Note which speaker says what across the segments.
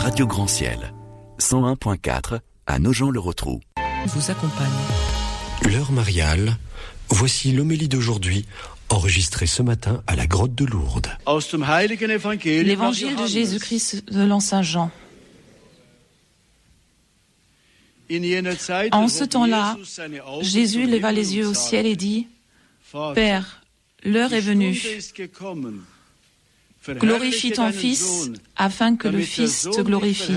Speaker 1: Radio Grand Ciel, 101.4 à Nogent-le-Rotrou.
Speaker 2: Vous accompagne.
Speaker 3: L'heure mariale, voici l'homélie d'aujourd'hui, enregistrée ce matin à la grotte de Lourdes.
Speaker 2: L'évangile de Jésus-Christ selon Saint Jean. En ce temps-là, Jésus leva les yeux au ciel et dit : Père, l'heure est venue. Glorifie ton Fils, afin que le Fils te glorifie.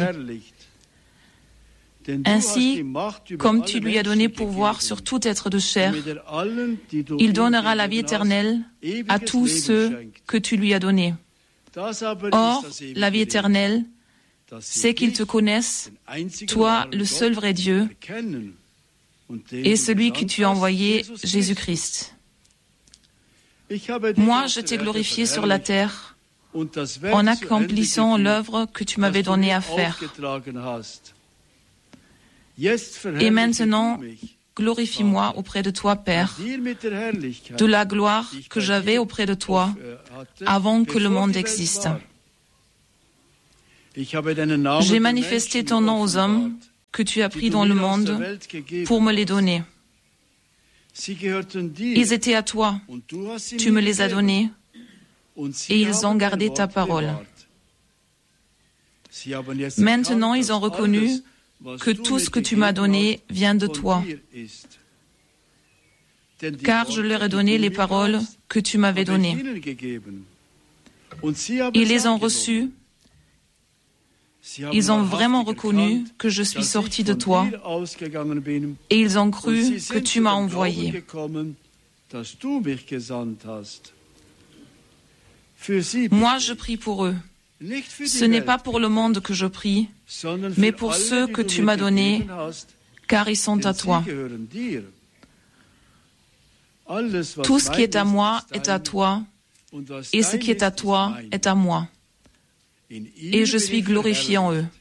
Speaker 2: Ainsi, comme tu lui as donné pouvoir sur tout être de chair, il donnera la vie éternelle à tous ceux que tu lui as donnés. Or, la vie éternelle, c'est qu'ils te connaissent, toi, le seul vrai Dieu, et celui que tu as envoyé, Jésus-Christ. Moi, je t'ai glorifié sur la terre, en accomplissant l'œuvre que tu m'avais donnée à faire. Et maintenant, glorifie-moi auprès de toi, Père, de la gloire que j'avais auprès de toi avant que le monde existe. J'ai manifesté ton nom aux hommes que tu as pris dans le monde pour me les donner. Ils étaient à toi, tu me les as donnés, et ils ont gardé ta parole. Maintenant, ils ont reconnu que tout ce que tu m'as donné vient de toi, car je leur ai donné les paroles que tu m'avais données. Ils les ont reçues, ils ont vraiment reconnu que je suis sorti de toi, et ils ont cru que tu m'as envoyé. Moi, je prie pour eux. Ce n'est pas pour le monde que je prie, mais pour ceux que tu m'as donnés, car ils sont à toi. Tout ce qui est à moi est à toi, et ce qui est à toi est à moi. Et je suis glorifié en eux.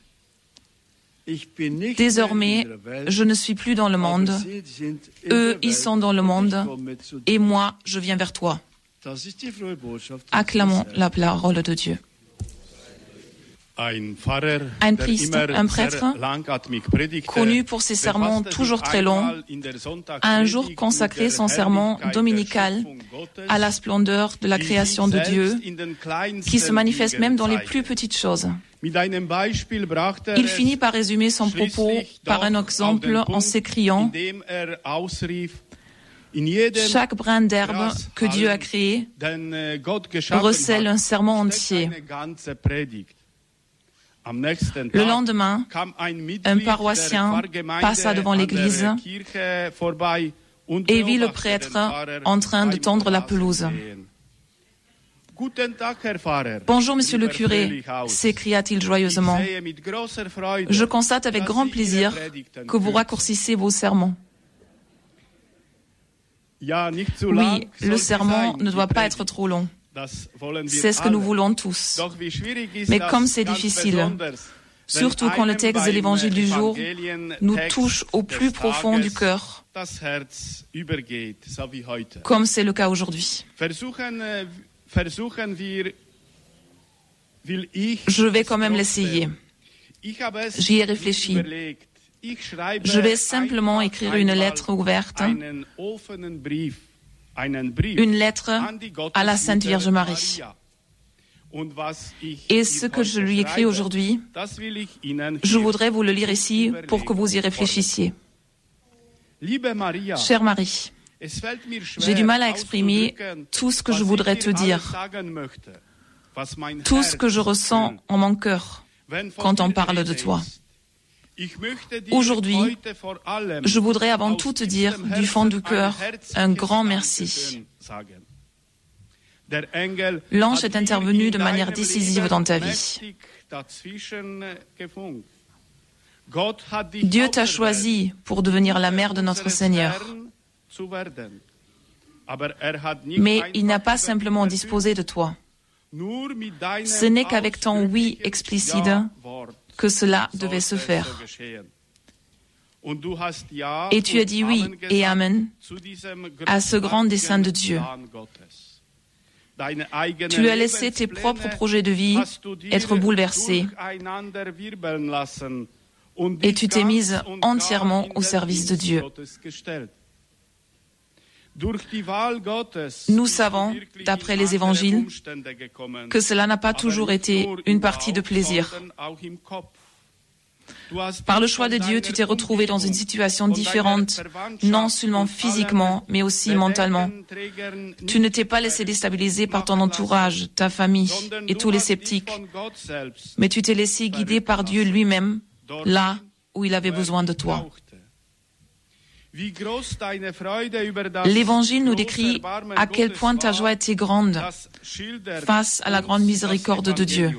Speaker 2: Désormais, je ne suis plus dans le monde. Eux, ils sont dans le monde, et moi, je viens vers toi. Acclamons la parole de Dieu. Un prêtre, connu pour ses sermons toujours très longs, a un jour consacré son sermon dominical à la splendeur de la création de Dieu, qui se manifeste même dans les plus petites choses. Il finit par résumer son propos par un exemple en s'écriant : chaque brin d'herbe que Dieu a créé recèle un sermon entier. Le lendemain, un paroissien passa devant l'église et vit le prêtre en train de tondre la pelouse. « Bonjour, monsieur le curé !» s'écria-t-il joyeusement. « Je constate avec grand plaisir que vous raccourcissez vos sermons. » Oui, le sermon ne doit pas être trop long. C'est ce que nous voulons tous. Mais comme c'est difficile, surtout quand le texte de l'évangile du jour nous touche au plus profond du cœur, comme c'est le cas aujourd'hui. Je vais quand même l'essayer. J'y ai réfléchi. Je vais simplement écrire une lettre ouverte, une lettre à la Sainte Vierge Marie. Et ce que je lui écris aujourd'hui, je voudrais vous le lire ici pour que vous y réfléchissiez. Chère Marie, j'ai du mal à exprimer tout ce que je voudrais te dire, tout ce que je ressens en mon cœur quand on parle de toi. Aujourd'hui, je voudrais avant tout te dire du fond du cœur un grand merci. L'ange est intervenu de manière décisive dans ta vie. Dieu t'a choisi pour devenir la mère de notre Seigneur. Mais il n'a pas simplement disposé de toi. Ce n'est qu'avec ton oui explicite que cela devait se faire. Et tu as dit oui et amen à ce grand dessein de Dieu. Tu as laissé tes propres projets de vie être bouleversés et tu t'es mise entièrement au service de Dieu. Nous savons, d'après les évangiles, que cela n'a pas toujours été une partie de plaisir. Par le choix de Dieu, tu t'es retrouvé dans une situation différente, non seulement physiquement, mais aussi mentalement. Tu ne t'es pas laissé déstabiliser par ton entourage, ta famille et tous les sceptiques, mais tu t'es laissé guider par Dieu lui-même, là où il avait besoin de toi. L'Évangile nous décrit à quel point ta joie était grande face à la grande miséricorde de Dieu.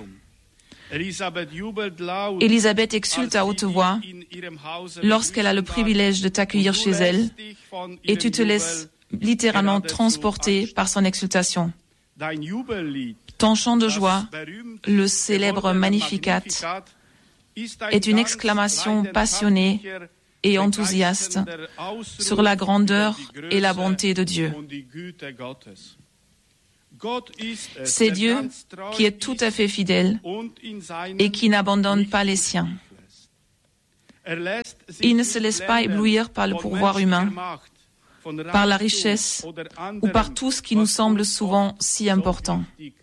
Speaker 2: Élisabeth exulte à haute voix lorsqu'elle a le privilège de t'accueillir chez elle et tu te laisses littéralement transporter par son exultation. Ton chant de joie, le célèbre Magnificat, est une exclamation passionnée et enthousiaste sur la grandeur et la bonté de Dieu. C'est Dieu qui est tout à fait fidèle et qui n'abandonne pas les siens. Il ne se laisse pas éblouir par le pourvoir humain, par la richesse ou par tout ce qui nous semble souvent si important.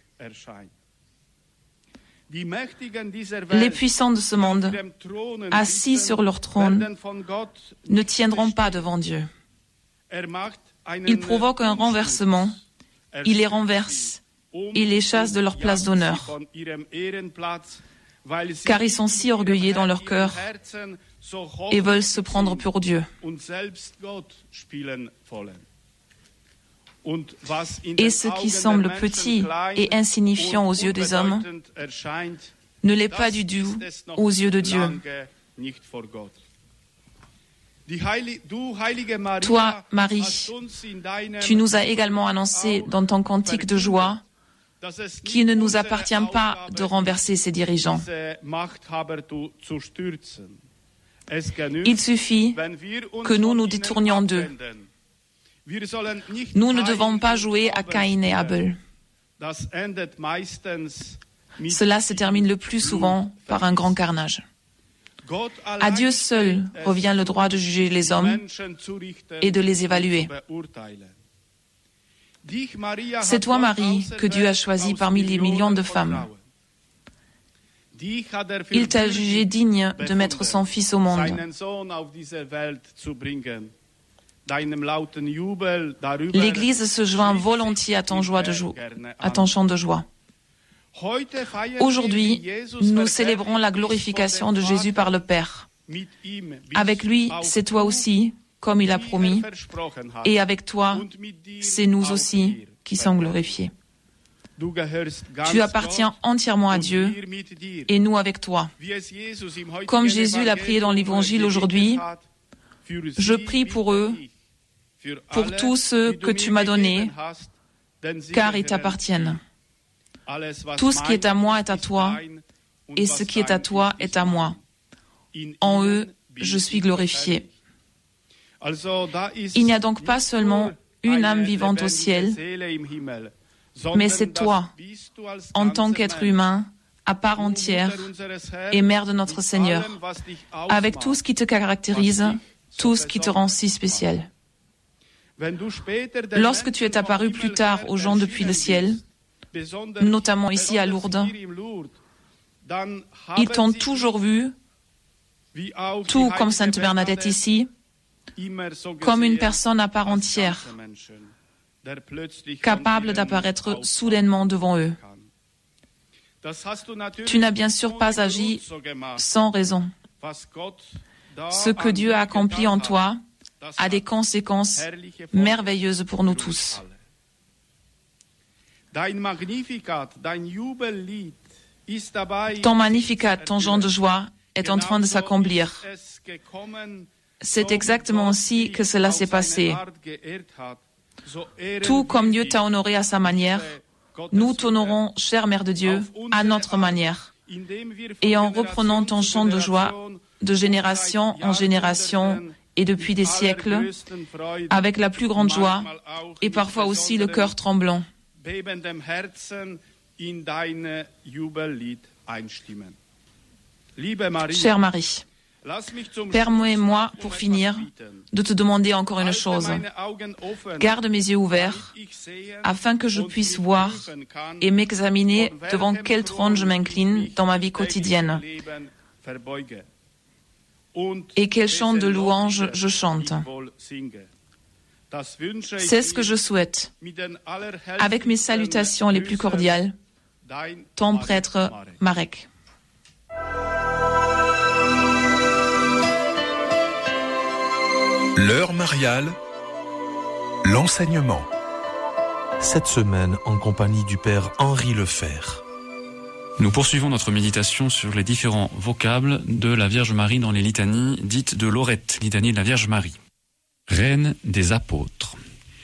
Speaker 2: Les puissants de ce monde, assis sur leur trône, ne tiendront pas devant Dieu. Il provoque un renversement, il les renverse, il les chasse de leur place d'honneur, car ils sont si orgueilleux dans leur cœur et veulent se prendre pour Dieu. Et ce qui semble petit et insignifiant aux yeux des hommes ne l'est pas du tout aux yeux de Dieu. Toi, Marie, tu nous as également annoncé dans ton cantique de joie qu'il ne nous appartient pas de renverser ces dirigeants. Il suffit que nous nous détournions d'eux. Nous ne devons pas jouer à Caïn et Abel. Cela se termine le plus souvent par un grand carnage. À Dieu seul revient le droit de juger les hommes et de les évaluer. C'est toi, Marie, que Dieu a choisi parmi les millions de femmes. Il t'a jugé digne de mettre son Fils au monde. L'Église se joint volontiers à ton chant de joie. Aujourd'hui, nous célébrons la glorification de Jésus par le Père. Avec lui, c'est toi aussi, comme il a promis, et avec toi, c'est nous aussi qui sommes glorifiés. Tu appartiens entièrement à Dieu, et nous avec toi. Comme Jésus l'a prié dans l'Évangile aujourd'hui, je prie pour eux, pour tous ceux que tu m'as donnés, car ils t'appartiennent. Tout ce qui est à moi est à toi, et ce qui est à toi est à moi. En eux, je suis glorifié. Il n'y a donc pas seulement une âme vivante au ciel, mais c'est toi, en tant qu'être humain, à part entière, et mère de notre Seigneur, avec tout ce qui te caractérise, tout ce qui te rend si spécial. Lorsque tu es apparu plus tard aux gens depuis le ciel, notamment ici à Lourdes, ils t'ont toujours vu, tout comme Sainte Bernadette ici, comme une personne à part entière, capable d'apparaître soudainement devant eux. Tu n'as bien sûr pas agi sans raison. Ce que Dieu a accompli en toi a des conséquences merveilleuses pour nous tous. Ton Magnificat, ton chant de joie, est en train de s'accomplir. C'est exactement ainsi que cela s'est passé. Tout comme Dieu t'a honoré à sa manière, nous t'honorons, chère Mère de Dieu, à notre manière, et en reprenant ton chant de joie de génération en génération et depuis des siècles, avec la plus grande joie et parfois aussi le cœur tremblant. Chère Marie, permets-moi, pour finir, de te demander encore une chose. Garde mes yeux ouverts afin que je puisse voir et m'examiner devant quel trône je m'incline dans ma vie quotidienne et quel chant de louange je chante. C'est ce que je souhaite. Avec mes salutations les plus cordiales, ton prêtre Marek.
Speaker 4: L'heure mariale, l'enseignement.
Speaker 3: Cette semaine, en compagnie du Père Henri Lefebvre.
Speaker 5: Nous poursuivons notre méditation sur les différents vocables de la Vierge Marie dans les litanies dites de Lorette, litanie de la Vierge Marie. Reine des apôtres.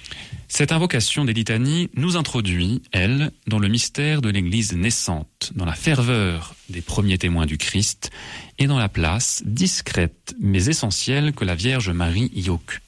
Speaker 5: Cette invocation des litanies nous introduit, elle, dans le mystère de l'Église naissante, dans la ferveur des premiers témoins du Christ et dans la place discrète mais essentielle que la Vierge Marie y occupe.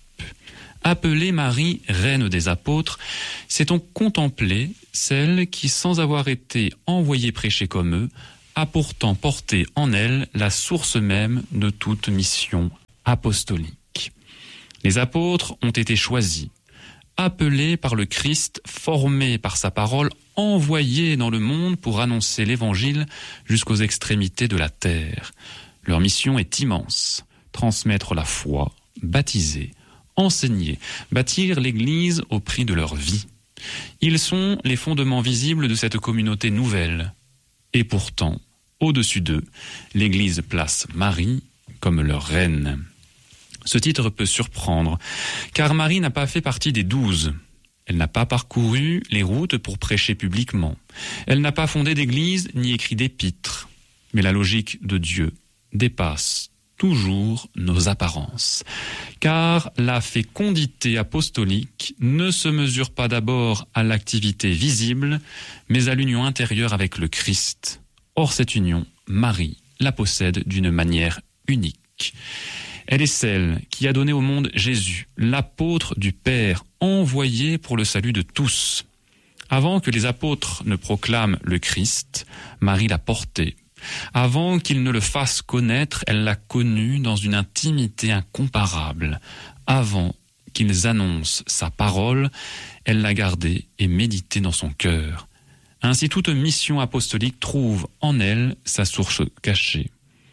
Speaker 5: Appelée Marie, reine des apôtres, c'est-on contempler celle qui, sans avoir été envoyée prêcher comme eux, a pourtant porté en elle la source même de toute mission apostolique. Les apôtres ont été choisis, appelés par le Christ, formés par sa parole, envoyés dans le monde pour annoncer l'Évangile jusqu'aux extrémités de la terre. Leur mission est immense, transmettre la foi, baptiser, enseigner, bâtir l'Église au prix de leur vie. Ils sont les fondements visibles de cette communauté nouvelle. Et pourtant, au-dessus d'eux, l'Église place Marie comme leur reine. Ce titre peut surprendre, car Marie n'a pas fait partie des 12. Elle n'a pas parcouru les routes pour prêcher publiquement. Elle n'a pas fondé d'église ni écrit d'épîtres. Mais la logique de Dieu dépasse toujours nos apparences. Car la fécondité apostolique ne se mesure pas d'abord à l'activité visible, mais à l'union intérieure avec le Christ. Or, cette union, Marie la possède d'une manière unique. Elle est celle qui a donné au monde Jésus, l'apôtre du Père, envoyé pour le salut de tous. Avant que les apôtres ne proclament le Christ, Marie l'a porté. Avant qu'ils ne le fassent connaître, elle l'a connu dans une intimité incomparable. Avant qu'ils annoncent sa parole, elle l'a gardé et médité dans son cœur. Ainsi, toute mission apostolique trouve en elle sa source cachée.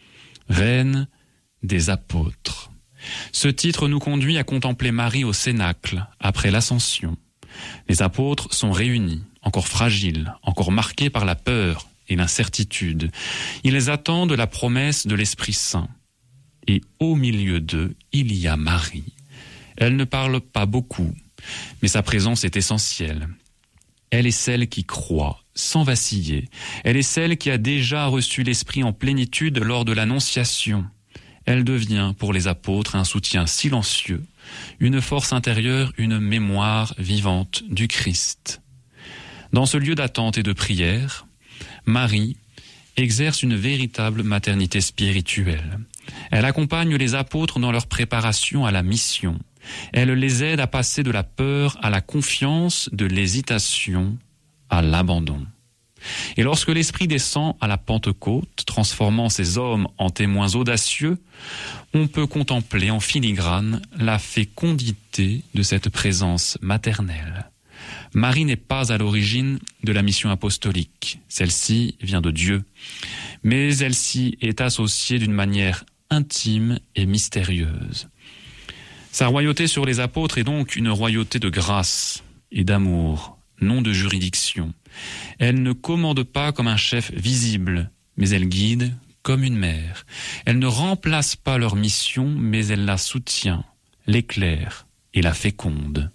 Speaker 5: Reine des apôtres. Ce titre nous conduit à contempler Marie au Cénacle, après l'Ascension. Les apôtres sont réunis, encore fragiles, encore marqués par la peur et l'incertitude. Ils attendent la promesse de l'Esprit Saint. Et au milieu d'eux, il y a Marie. Elle ne parle pas beaucoup, mais sa présence est essentielle. Elle est celle qui croit, sans vaciller. Elle est celle qui a déjà reçu l'Esprit en plénitude lors de l'Annonciation. Elle devient pour les apôtres un soutien silencieux, une force intérieure, une mémoire vivante du Christ. Dans ce lieu d'attente et de prière, Marie exerce une véritable maternité spirituelle. Elle accompagne les apôtres dans leur préparation à la mission. Elle les aide à passer de la peur à la confiance, de l'hésitation à l'abandon. Et lorsque l'Esprit descend à la Pentecôte, transformant ces hommes en témoins audacieux, on peut contempler en filigrane la fécondité de cette présence maternelle. Marie n'est pas à l'origine de la mission apostolique. Celle-ci vient de Dieu. Mais elle s'y est associée d'une manière intime et mystérieuse. Sa royauté sur les apôtres est donc une royauté de grâce et d'amour, non de juridiction. Elle ne commande pas comme un chef visible, mais elle guide comme une mère. Elle ne remplace pas leur mission, mais elle la soutient, l'éclaire et la féconde.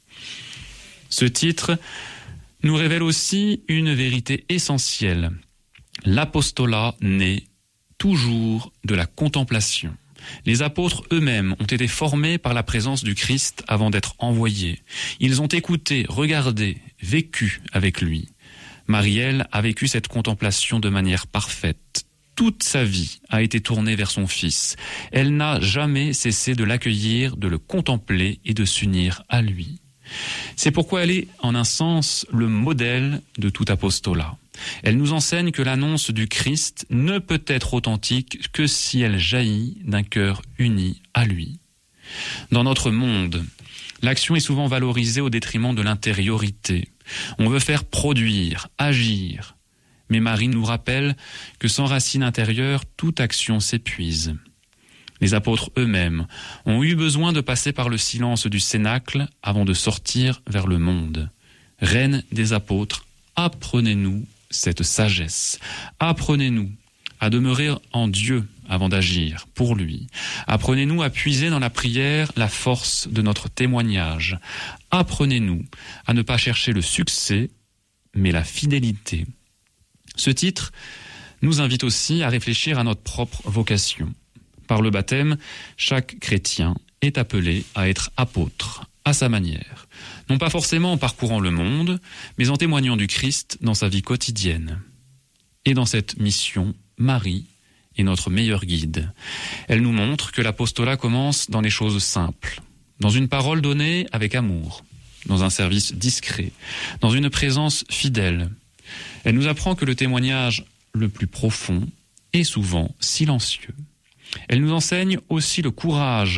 Speaker 5: Ce titre nous révèle aussi une vérité essentielle. L'apostolat naît toujours de la contemplation. Les apôtres eux-mêmes ont été formés par la présence du Christ avant d'être envoyés. Ils ont écouté, regardé, vécu avec lui. Marie-Elle a vécu cette contemplation de manière parfaite. Toute sa vie a été tournée vers son Fils. Elle n'a jamais cessé de l'accueillir, de le contempler et de s'unir à lui. C'est pourquoi elle est, en un sens, le modèle de tout apostolat. Elle nous enseigne que l'annonce du Christ ne peut être authentique que si elle jaillit d'un cœur uni à lui. Dans notre monde, l'action est souvent valorisée au détriment de l'intériorité. On veut faire produire, agir. Mais Marie nous rappelle que sans racine intérieure, toute action s'épuise. Les apôtres eux-mêmes ont eu besoin de passer par le silence du cénacle avant de sortir vers le monde. Reine des apôtres, apprenez-nous cette sagesse. Apprenez-nous à demeurer en Dieu avant d'agir pour lui. Apprenez-nous à puiser dans la prière la force de notre témoignage. Apprenez-nous à ne pas chercher le succès, mais la fidélité. Ce titre nous invite aussi à réfléchir à notre propre vocation. Par le baptême, chaque chrétien est appelé à être apôtre, à sa manière. Non pas forcément en parcourant le monde, mais en témoignant du Christ dans sa vie quotidienne. Et dans cette mission, Marie est notre meilleure guide. Elle nous montre que l'apostolat commence dans les choses simples, dans une parole donnée avec amour, dans un service discret, dans une présence fidèle. Elle nous apprend que le témoignage le plus profond est souvent silencieux. Elle nous enseigne aussi le courage